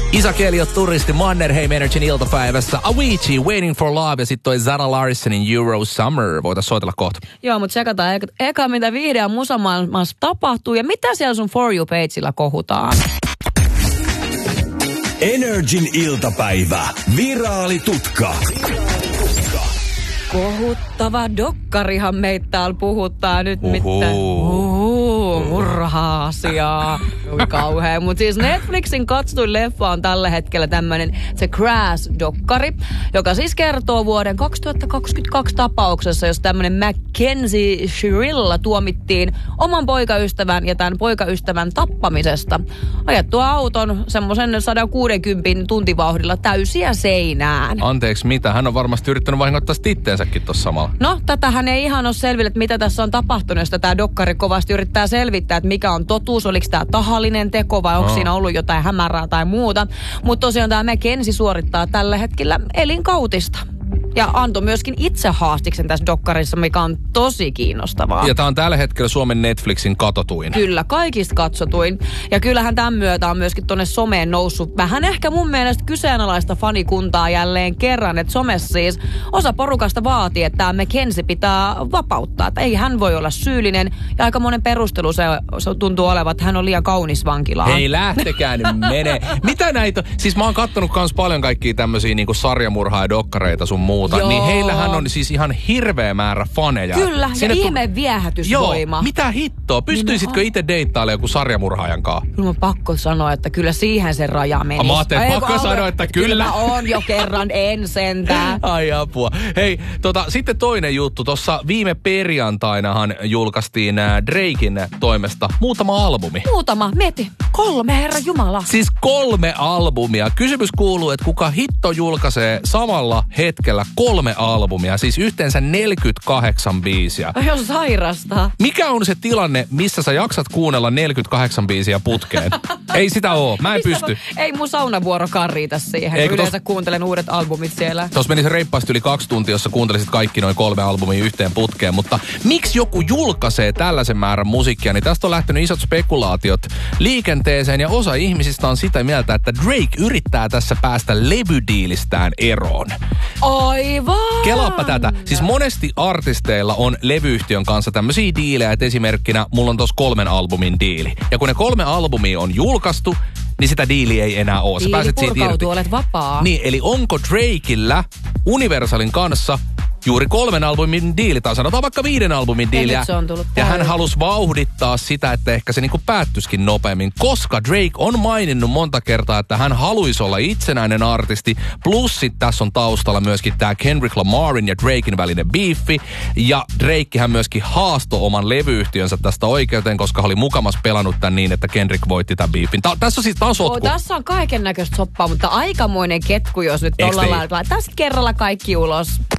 Isak Elliot turisti Mannerheim Energyn iltapäivässä. Avicii, Waiting for Love ja sitten toi Zara Larssonin Euro Summer. Voitaisiin soitella kohta. Joo, mutta tsekataan eka mitä viihde- ja musamaailmassa tapahtuu ja mitä siellä sun For You-pageillä kohutaan. Energin iltapäivä. Viraalitutka. Kohuttava dokkarihan meitä täällä puhuttaa nyt mitään. Murha-asiaa. Kauhea. Mutta siis Netflixin katsotuin leffa on tällä hetkellä tämmönen The Crash-dokkari, joka siis kertoo vuoden 2022 tapauksessa, jos tämmönen Mackenzie Shirilla tuomittiin oman poikaystävän ja tämän poikaystävän tappamisesta. Ajettua auton semmoisen 160 tuntivauhdilla täysiä seinään. Anteeksi, mitä? Hän on varmasti yrittänyt vahingoittaa itteensäkin tossa samalla. No, tätähän ei ihan ole selville, että mitä tässä on tapahtunut, josta tämä dokkari kovasti yrittää selvittää, että mikä on totuus, oliko tämä tahallinen teko vai onko siinä ollut jotain hämärää tai muuta. Mutta tosiaan tämä Mackenzie suorittaa tällä hetkellä elinkautista. Ja antoi myöskin itse haastiksen tässä dokkarissa, mikä on tosi kiinnostavaa. Ja tämä on tällä hetkellä Suomen Netflixin katotuin. Kyllä, kaikista katsotuin. Ja kyllähän tämän myötä on myöskin tuonne someen noussut vähän ehkä mun mielestä kyseenalaista fanikuntaa jälleen kerran. Että somessa siis osa porukasta vaatii, että tämä Mackenzie pitää vapauttaa. Että ei hän voi olla syyllinen. Ja aika monen perustelu se tuntuu olevan, että hän on liian kaunis vankilaan. Hei, lähtekää nyt mene. Mitä näitä? Siis mä oon kattonut kans paljon kaikkia tämmöisiä niinku sarjamurhaa ja dokkareita sun muuta. Joo. Niin heillähän on siis ihan hirveä määrä faneja. Kyllä, ja ihme viehätysvoima. Joo, mitä hittoa? Pystyisitkö itse deittailemaan joku sarjamurhaajan kanssa? Kyllä mä pakko sanoa, että kyllä siihen se raja menisi. Mä ajattelin, pakko sanoa, että kyllä. Kyllä on jo kerran, en sentään. Ai apua. Hei, sitten toinen juttu. Tuossa viime perjantainahan julkaistiin Draken toimesta muutama albumi. Mieti. 3, herra jumala. Siis 3 albumia. Kysymys kuuluu, että kuka hitto julkaisee samalla hetkellä 3 albumia, siis yhteensä 48 biisiä. Ai on sairasta. Mikä on se tilanne, missä sä jaksat kuunnella 48 biisiä putkeen? Ei sitä oo, mä en pysty. Ei mun saunavuorokaan riitä siihen. Yleensä kuuntelen uudet albumit siellä. Tuossa menisi reippaasti yli 2 tuntia, jossa kuuntelisit kaikki noin 3 albumia yhteen putkeen. Mutta miksi joku julkaisee tällaisen määrän musiikkia, niin tästä on lähtenyt isot spekulaatiot liikenteeseen. Ja osa ihmisistä on sitä mieltä, että Drake yrittää tässä päästä levydiilistään eroon. Aivan! Kelaappa tätä. Siis monesti artisteilla on levyyhtiön kanssa tämmöisiä diilejä, että esimerkkinä mulla on tossa 3 albumin diili. Ja kun ne 3 albumia on julkaistu, niin sitä diiliä ei enää ole. Sä pääset siitä irti. Olet vapaa. Niin, eli onko Drakella Universalin kanssa juuri 3 albumin diili, tai sanotaan vaikka 5 albumin diili. Ja hän halusi vauhdittaa sitä, että ehkä se niinku päättyisikin nopeammin, koska Drake on maininnut monta kertaa, että hän haluaisi olla itsenäinen artisti. Plus sit tässä on taustalla myöskin tää Kendrick Lamarin ja Draken välinen beefi. Ja Drakehän myöskin haastoi oman levyyhtiönsä tästä oikeuteen, koska hän oli mukamas pelannut tän niin, että Kendrick voitti tämän beefin. Tässä on siis taas sotku. Tässä on kaiken näköistä soppaa, mutta aikamoinen ketku, jos nyt ollaan lailla. Tästä kerralla kaikki ulos.